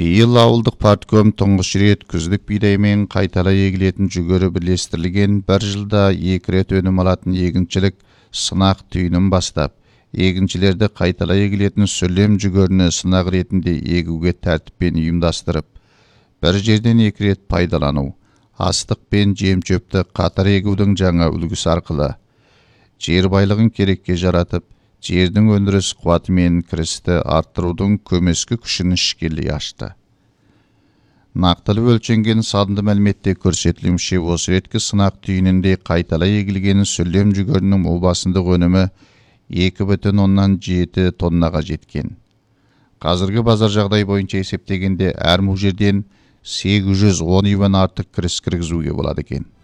Бейіл ауылдық партком тұңғыш рет күздік бидаймен қайталай егілетін жүгері бірлестірілген, бір жылда 2 рет өнім алатын егіншілік сынақ түйінін бастап, егіншілерді қайталай егілетін сүрлем жүгеріні сынақ ретінде егуге тәртіппен ұйымдастырып, бір жерден 2 рет пайдалану, астық пен жем шөпті қатар егудің жаңа үлгісі арқылы жер байлығын керекке жаратып, жердің өндіріс қуаты мен кірісті арттырудың көмескі күшін ішкелей ашты. Нақтылы өлшенген санды мәліметте көрсетілімше осы реткі сынақ түйінінде қайталай егілген сүрлем жүгерінің обасындық өнімі 2,7 тоннаға жеткен. Қазіргі базар жағдай бойынша есептегенде әр жерден 810 иван артық кіріс кіргізуге болады екен.